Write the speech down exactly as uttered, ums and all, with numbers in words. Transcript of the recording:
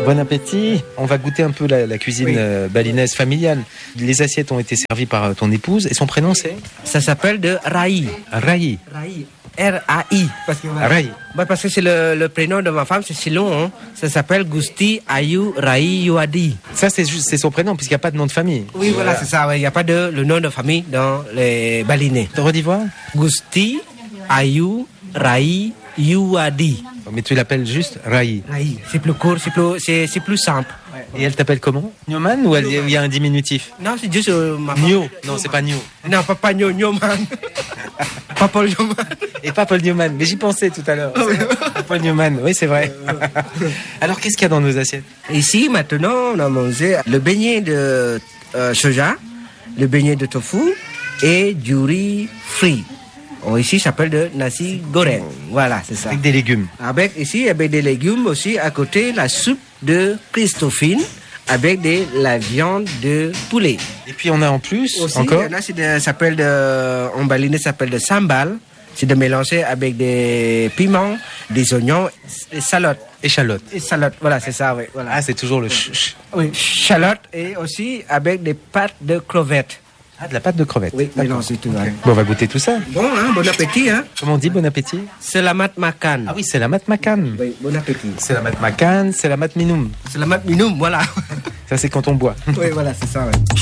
Bon appétit. On va goûter un peu la, la cuisine oui. euh, balinaise familiale. Les assiettes ont été servies par euh, ton épouse. Et son prénom, c'est ? Ça s'appelle de Rai. Rai. Rai. R A I. Parce que, voilà. Rai. Bah, parce que c'est le, le prénom de ma femme, c'est si long. Hein. Ça s'appelle Gusti Ayu Rai Yuadi. Ça, c'est juste c'est son prénom, puisqu'il n'y a pas de nom de famille. Oui, voilà, voilà c'est ça. Il n'y a pas de le nom de famille dans les balinais. Tu redis voir ? Gusti Ayu Rai Yuadi. Mais tu l'appelles juste Rai. Rai. C'est plus court, c'est plus, c'est, c'est plus simple. Ouais, ouais. Et elle t'appelle comment ? Nyoman ou il y a un diminutif ? Non, c'est juste euh, ma femme. Nyo. Non, c'est pas Nyo. Non, pas, pas Nyo, Nyoman. Pas Paul Newman. Et pas Paul Newman, mais j'y pensais tout à l'heure. Paul Newman, oui, c'est vrai. Alors, qu'est-ce qu'il y a dans nos assiettes ? Ici, maintenant, on a mangé le beignet de euh, soja, le beignet de tofu et du riz frit. Oh, ici, ça s'appelle de nasi goreng. Voilà, c'est ça. Avec des légumes. Avec ici, avec des légumes aussi. À côté, la soupe de Christophine avec de la viande de poulet. Et puis on a en plus aussi, encore. Là, c'est de, ça s'appelle de, en balinais, ça s'appelle de sambal. C'est de mélanger avec des piments, des oignons, des salottes. Échalotes. Échalotes, voilà, c'est ça, oui. Voilà. Ah, c'est toujours le ch. ch. Oui, chalotte et aussi avec des pâtes de crevettes. Ah, de la pâte de crevettes. Oui, mélangé tout. Okay. Bon, on va goûter tout ça. Bon, hein, bon appétit, hein. Comment on dit bon appétit ? Selamat makan. Ah oui, selamat makan. Oui, bon appétit. Selamat makan, selamat minum. Selamat minum, voilà. Ça, c'est quand on boit. Oui, voilà, c'est ça, ouais.